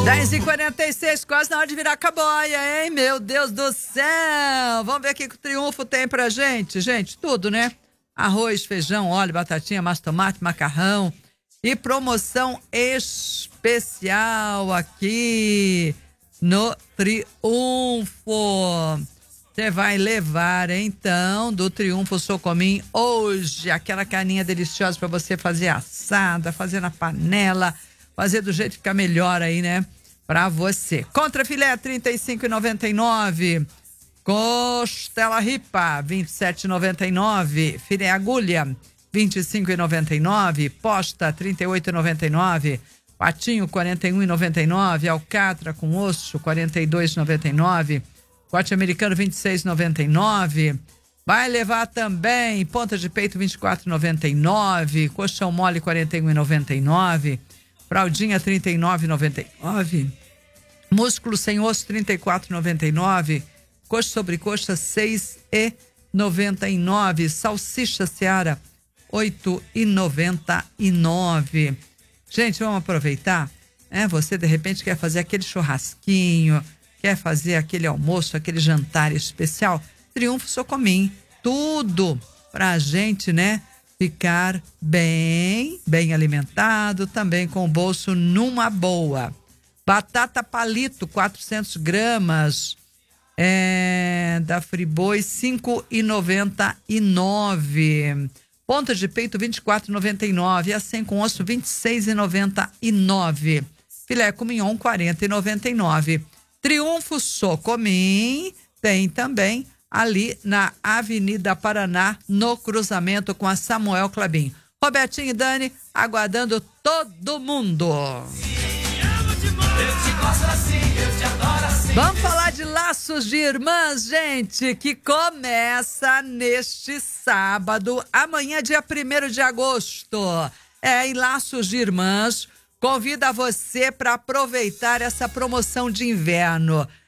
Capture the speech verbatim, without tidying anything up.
dez e quarenta e seis, quase na hora de virar caboia, hein? Meu Deus do céu! Vamos ver o que o Triunfo tem pra gente. Gente, tudo, né? Arroz, feijão, óleo, batatinha, massa, tomate, macarrão. E promoção especial aqui no Triunfo. Você vai levar, então, do Triunfo Socomim hoje aquela carninha deliciosa pra você fazer assada, fazer na panela, fazer do jeito que fica melhor aí, né? Pra você. Contra filé, trinta e cinco reais e noventa e nove centavos. Costela ripa, vinte e sete reais e noventa e nove centavos. Filé agulha, vinte e cinco reais e noventa e nove centavos. Posta, trinta e oito reais e noventa e nove centavos. Patinho, quarenta e um reais e noventa e nove centavos. Alcatra com osso, quarenta e dois reais e noventa e nove centavos. Corte americano, vinte e seis reais e noventa e nove centavos. Vai levar também ponta de peito, vinte e quatro reais e noventa e nove centavos. Colchão mole, quarenta e um reais e noventa e nove centavos. Fraldinha, trinta e nove reais e noventa e nove centavos. Músculo sem osso, trinta e quatro reais e noventa e nove centavos. Coxa sobre coxa, seis reais e noventa e nove centavos. Salsicha Seara, oito reais e noventa e nove centavos. Gente, vamos aproveitar, né? Você, de repente, quer fazer aquele churrasquinho, quer fazer aquele almoço, aquele jantar especial. Triunfo Socomim, tudo pra gente, né? Ficar bem, bem alimentado, também com o bolso numa boa. Batata palito, quatrocentas gramas, é, da Friboi, cinco reais e noventa e nove centavos. Ponta de peito, vinte e quatro reais e noventa e nove centavos. E assim com osso, vinte e seis reais e noventa e nove centavos. Filé com mignon, quarenta reais e noventa e nove centavos. Triunfo Socomim tem também ali na Avenida Paraná, no cruzamento com a Samuel Clabin. Robertinho e Dani aguardando todo mundo. Vamos falar de Laços de Irmãs, gente, que começa neste sábado, amanhã, dia primeiro de agosto. É, em Laços de Irmãs, convida você para aproveitar essa promoção de inverno.